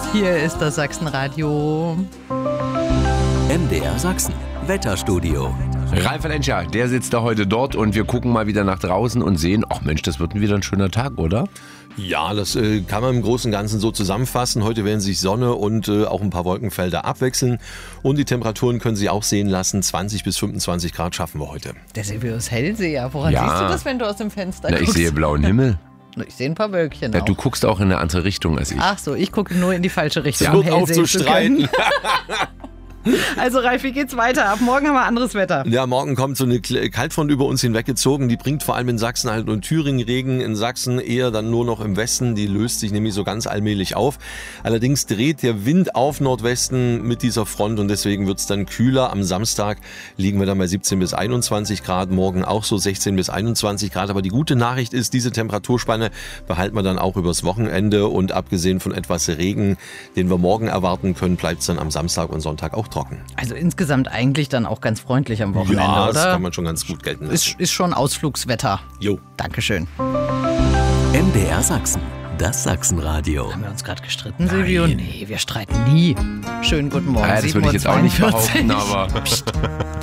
Hier ist das Sachsenradio. MDR Sachsen, Wetterstudio. Ralf Valenscha, der sitzt da heute dort und wir gucken mal wieder nach draußen und sehen, ach Mensch, das wird wieder ein schöner Tag, oder? Ja, das kann man im Großen und Ganzen so zusammenfassen. Heute werden sich Sonne und auch ein paar Wolkenfelder abwechseln. Und die Temperaturen können Sie auch sehen lassen. 20 bis 25 Grad schaffen wir heute. Der Silvius Hellseher. Woran Ja. siehst du das, wenn du aus dem Fenster Na, guckst? ich sehe blauen Himmel. Ich sehe ein paar Wölkchen Ja, auch. du guckst auch in eine andere Richtung als ich. Ach so, ich gucke nur in die falsche Richtung. Es um wird hell sehen zu aufzustreiten. können. Also Ralf, wie geht's weiter? Ab morgen haben wir anderes Wetter. Ja, morgen kommt so eine Kaltfront über uns hinweggezogen. Die bringt vor allem in Sachsen-Anhalt und Thüringen Regen. In Sachsen eher dann nur noch im Westen. Die löst sich nämlich so ganz allmählich auf. Allerdings dreht der Wind auf Nordwesten mit dieser Front und deswegen wird's dann kühler. Am Samstag liegen wir dann bei 17 bis 21 Grad. Morgen auch so 16 bis 21 Grad. Aber die gute Nachricht ist, diese Temperaturspanne behalten wir dann auch übers Wochenende. Und abgesehen von etwas Regen, den wir morgen erwarten können, bleibt's dann am Samstag und Sonntag auch trocken. Also insgesamt eigentlich dann auch ganz freundlich am Wochenende, Ja, oder? das kann man schon ganz gut gelten lassen. Ist schon Ausflugswetter. Jo. Dankeschön. MDR Sachsen, das Sachsenradio. Haben wir uns gerade gestritten, Silvio? Nee, wir streiten nie. Schönen guten Morgen. Das würde ich jetzt auch nicht 7:42 Uhr. behaupten, aber...